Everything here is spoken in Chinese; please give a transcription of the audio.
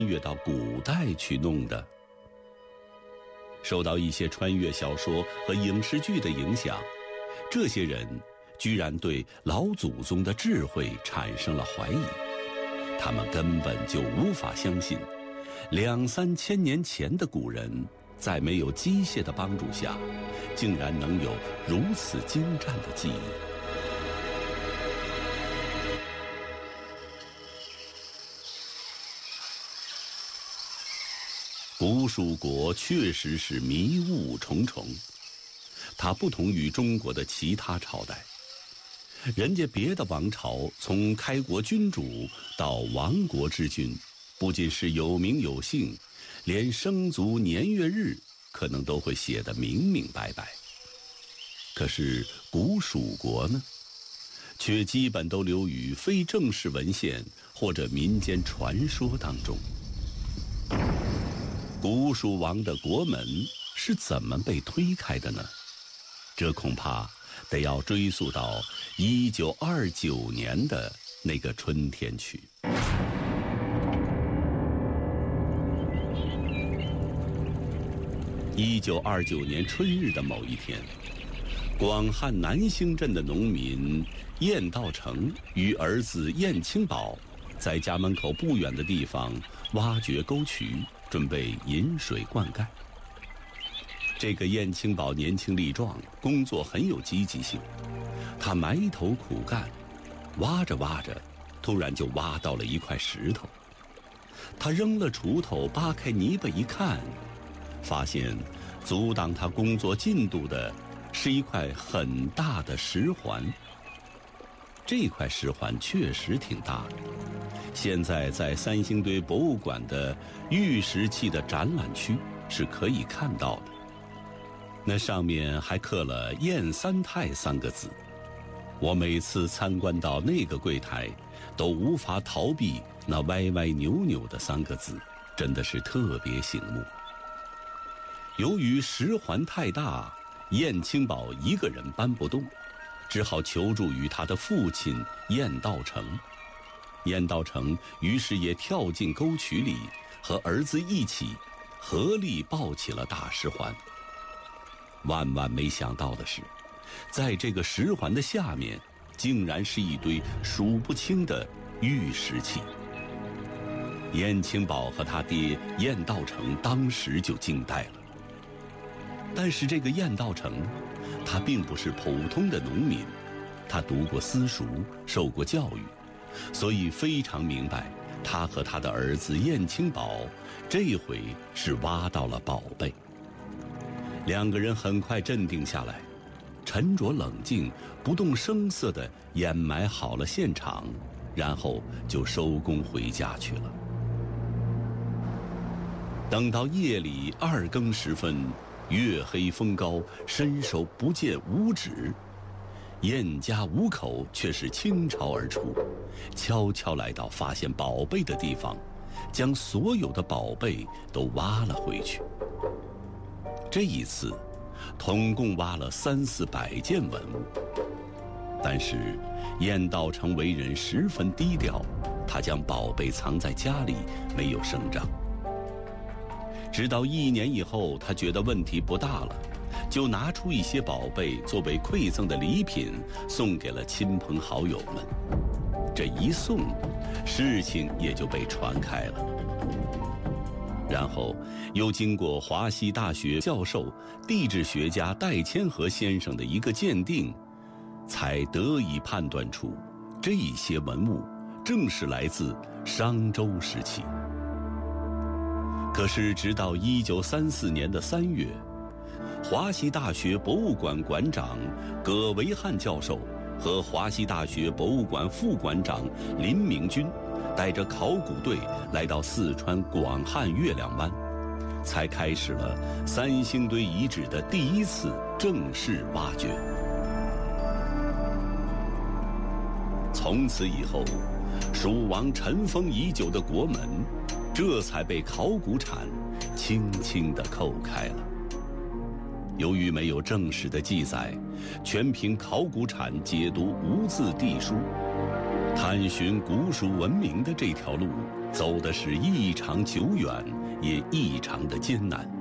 越到古代去弄的。受到一些穿越小说和影视剧的影响，这些人居然对老祖宗的智慧产生了怀疑。他们根本就无法相信2、3千年前的古人在没有机械的帮助下，竟然能有如此精湛的记忆。古蜀国确实是迷雾重重，它不同于中国的其他朝代。人家别的王朝从开国君主到亡国之君，不仅是有名有姓，连生卒年月日可能都会写得明明白白。可是古蜀国呢，却基本都流于非正式文献或者民间传说当中。古蜀王的国门是怎么被推开的呢？这恐怕得要追溯到1929年的那个春天去。1929年春日的某一天，广汉南兴镇的农民晏道成与儿子晏清宝在家门口不远的地方挖掘沟渠，准备引水灌溉。这个晏清宝年轻力壮，工作很有积极性。他埋头苦干，挖着挖着，突然就挖到了一块石头。他扔了锄头，扒开泥巴一看，发现阻挡他工作进度的是一块很大的石环。这块石环确实挺大的，现在在三星堆博物馆的玉石器的展览区是可以看到的。那上面还刻了晏三太3个字，我每次参观到那个柜台都无法逃避那歪歪扭扭的3个字，真的是特别醒目。由于石环太大，晏清宝一个人搬不动，只好求助于他的父亲晏道成。晏道成于是也跳进沟渠里，和儿子一起合力抱起了大石环。万万没想到的是，在这个石环的下面，竟然是一堆数不清的玉石器。晏清宝和他爹晏道成当时就惊呆了。但是这个晏道成，他并不是普通的农民，他读过私塾，受过教育，所以非常明白，他和他的儿子晏清宝这回是挖到了宝贝。2个人很快镇定下来，沉着冷静，不动声色地掩埋好了现场，然后就收工回家去了。等到夜里2更时分，月黑风高，伸手不见五指，晏家5口却是倾巢而出，悄悄来到发现宝贝的地方，将所有的宝贝都挖了回去。这一次统共挖了3、400件文物。但是晏道成为人十分低调，他将宝贝藏在家里，没有声张。直到1年以后，他觉得问题不大了，就拿出一些宝贝作为馈赠的礼品，送给了亲朋好友们。这一送，事情也就被传开了。然后又经过华西大学教授、地质学家戴千和先生的一个鉴定，才得以判断出这些文物正是来自商周时期。可是直到1934年的3月，华西大学博物馆馆长葛维汉教授和华西大学博物馆副馆长林明军带着考古队来到四川广汉月亮湾，才开始了三星堆遗址的第一次正式挖掘。从此以后，蜀王尘封已久的国门，这才被考古铲轻轻地叩开了。由于没有正史的记载，全凭考古铲解读无字地书，探寻古蜀文明的这条路走的是异常久远，也异常的艰难。